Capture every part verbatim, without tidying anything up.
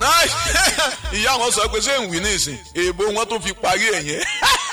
ìyá wọn sọ pé ṣé ń wí nísìn èèbò wọn tó fi parí ẹ̀ yẹn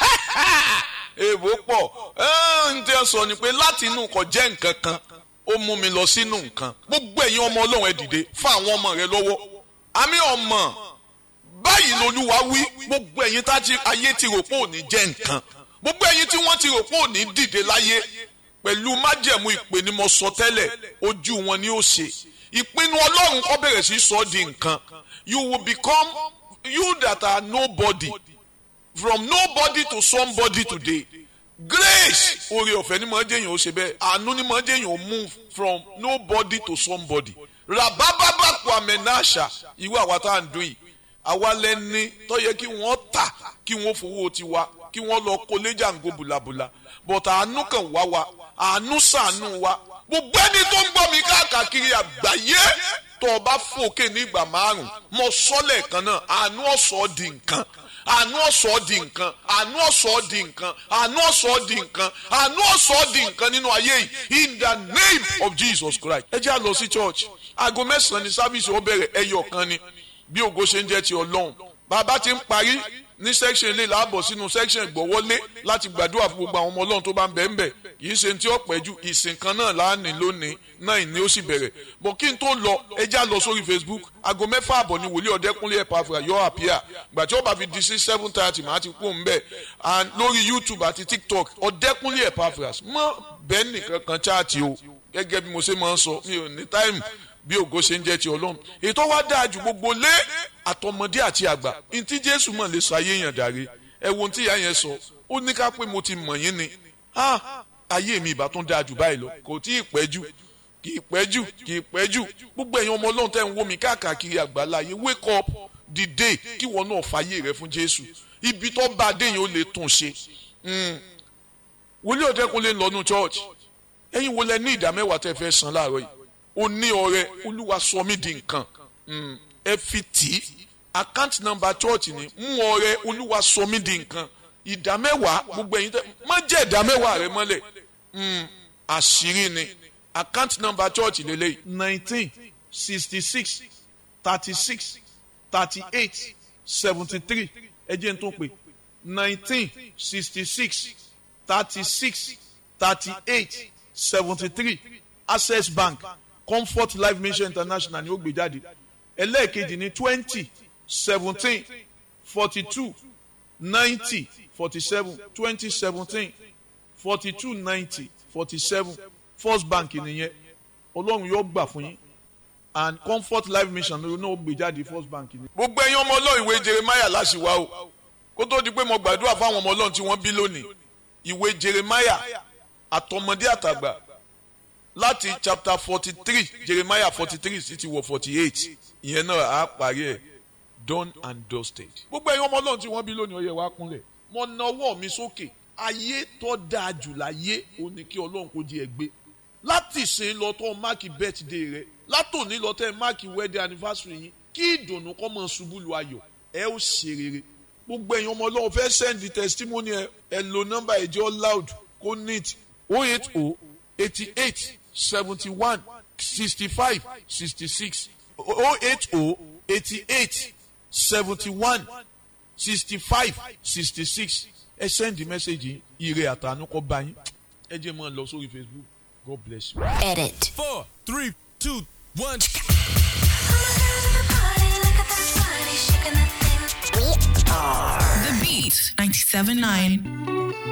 èèbò pọ̀ ń tẹ́ sọ ni pé láti inú kò jẹ́ nǹkan kan ó mú mi lọ sínú nǹkan. Gbogbo ẹ̀yin ọmọ Ọlọ́run ẹ dìde fún àwọn ọmọ rẹ lọ́wọ́. Àmì ọmọ báyìí lolúwa wí, gbogbo ẹ̀yin tá ayé ti rò pé ò ní jẹ́ nǹkan, gbogbo ẹ̀yin tí wọ́n ti rò pé ò ní dìde láyé, pẹ̀lú májẹ̀mú ìpè ni mo sọ tẹ́lẹ̀, ojú wọn ni ó ṣe. Ìpinnu Ọlọ́run kó bẹ̀rẹ̀ sí sọ di nǹkan. You will become you that are nobody, from nobody to somebody today. Grace oore ọ̀fẹ́ ni mo jẹ́ yẹn ó ṣe bẹ́ẹ̀, àánú ni mo jẹ́ yẹn ó move from nobody to somebody. Rabababa kwamenasha irú àwa tá à ń dún yìí, àwa lẹ́ni tó yẹ kí wọ́n tà kí wọ́n fowó tiwa kí wọ́n lọ kó léjà ń go bùlàbùlà, but àánú kan wá wa, àánú ṣàánú wa. Gbogbo ẹni tó ń gbọ́ mi káàkiri àgbáyé tó o bá fòkè ní ìgbà márùn-ún mo sọ lẹ́ẹ̀kan náà, àánú ọ̀sọ́ di nǹkan, àánú ọ̀sọ́ di nǹkan, àánú ọ̀sọ́ di nǹkan, àánú ọ̀sọ́ di nǹkan, àánú ọ̀sọ́ di nǹkan nínú ayé yìí in the name of Jesus Christ. Ẹ jẹ́ á lọ sí church, aago mẹ́sàn-án ní sábìsì ó bẹ̀rẹ̀, ẹyọ kan ni bí ògo ṣe ń jẹ́ ti Ọlọ́run. Bàbá ti ń parí ní section ilé làbọ̀ sínú section ìgbọ̀wọ́lé láti gbàdúrà fún gbogbo àwọn ọmọ Ọlọ́run tó bá ń bẹ̀ ń bẹ̀. Kìí ṣe tí ó pẹ́ jù, ìsìn kan náà láàánú lónìí náà ìní ó sì bẹ̀rẹ̀. Bọ̀ kí n tó lọ ẹ já lọ sórí Facebook, aago mẹ́fà àbọ̀ ni wòlíì Ọ̀dẹ́kúnlé Epafra yọ àpíà. Gbà tí ó bá fi di sí seven thirty màá ti kú òun bẹ̀. And lórí YouTube àti TikTok Ọ̀dẹ́kúnlé Epafra mọ́ bẹ́ẹ̀ nìkan kan chaati o, gẹ́gẹ́ bí mo ṣe máa ń sọ, mi ò ní táìmù bí ògo ṣe ń jẹ́ ti Ọlọ́run. Ètò wa dáa ju gbogbo lé àtọmọdé àti àgbà. Ntí Jésù mọ̀ lè sọ ayé yẹn dàrí. Ẹ wo ohun tí ìyá yẹn sọ, ó ní ká pé mo ti mọ̀ yín ni. Ayé mi ìbá tún dáa jù báyìí lọ, kò tí ì pẹ́ jù, kì í pẹ́ jù, kì í pẹ́ jù. Gbogbo ẹ̀yin ọmọ Ọlọ́run tẹ́ ń wò mí káàkiri àgbáláyé, wake up dìde kí wọn náà fàyè rẹ fún Jésù. Ibi tó bá dé yẹn ó lè tún ṣe. Wòlíì Ọ̀dẹ́kúnlé ń lọ nú church. Ẹ̀yin wo lẹ ní ìdá mẹ́wàá tẹ́ fẹ́ san láàárọ̀ yìí? Ó ní ọrẹ, Olúwa sọ mí di nǹkan. Ẹ fi tì í, account number church ni, mú ọrẹ, Olúwa sọ mí di nǹkan. Ìdá mẹ́wàá gbogbo ẹ̀yin tẹ́ má jẹ́ ìdá mẹ́wàá rẹ mọ́lẹ̀. Àṣírí ni account number church lélẹ́yìí nineteen sixty six thirty six thirty eight seventy three. Ẹ jẹ́ n tún pè nineteen sixty six thirty six thirty eight seventy three. Access Bank, Comfort Life Mission International ni ó gbé jáde. Ẹlẹ́ẹ̀kejì ní twenty seventeen forty two ninety forty seven twenty seventeen forty two ninety forty seven. First Bank nìyẹn. Ọlọ́run yóò gbà fún yín. And Comfort Life Mission ni ó gbé jáde First Bank ni. Gbogbo ẹ̀yin ọmọ Ọlọ́run ìwé Jeremiah láṣìwá o. Kó tó di pé mo gbàdúrà fáwọn ọmọ Ọlọ́run tí wọ́n bí lónìí. Ìwé Jeremiah àtọmọdé àtàgbà láti chapter forty three Jeremiah forty three sí ti wọ forty eight, ìyẹn náà á parí ẹ̀ done and dusted. Gbogbo ẹ̀yin ọmọ Ọlọ́run tí wọ́n bí lónìí ó yẹ wá kúnlẹ̀. Mo na ọwọ́ mi sókè, ayé tó dáa jù láyé ó ní kí Ọlọ́run kó di ẹgbẹ́. Láti ṣe lọ tó máàkì birthday rẹ, látòní lọ tẹ́ máàkì wedding anniversary yín, kí ìdùnnú kó máa ṣubú lu ayọ̀, ẹ ó ṣe rere. Gbogbo ẹ̀yin ọmọ Ọlọ́run fẹ́ send the testimony ẹ, ẹ lo nọ́mbà ẹ̀jọ́ loud kó neat oh eight oh eighty eight seventy one sixty five sixty six oh eight oh eighty eight seventy one sixty five sixty six. Ẹ send the message yìí, ire àtàánú kó bá yín. Ẹ jẹ́ mọ́ lọ sórí Facebook. God bless you. Edit. Four, three, two, one. We are The Beat ninety-seven point nine.